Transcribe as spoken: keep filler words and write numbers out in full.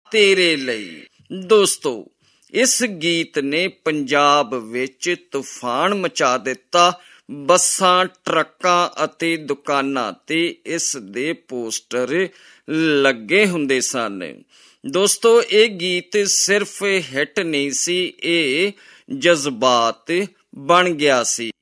ਤੇਰੇ ਲਈ। ਦੋਸਤੋ, ਇਸ ਗੀਤ ਨੇ ਪੰਜਾਬ ਵਿੱਚ ਤੂਫਾਨ ਮਚਾ ਦਿੱਤਾ। ਬੱਸਾਂ, ਟਰੱਕਾਂ ਅਤੇ ਦੁਕਾਨਾਂ ਤੇ ਇਸ ਦੇ ਪੋਸਟਰ ਲੱਗੇ ਹੁੰਦੇ ਸਨ। ਦੋਸਤੋ, ਇਹ ਗੀਤ ਸਿਰਫ ਹਿੱਟ ਨਹੀਂ ਸੀ, ਇਹ ਜਜ਼ਬਾਤ ਬਣ ਗਿਆ ਸੀ।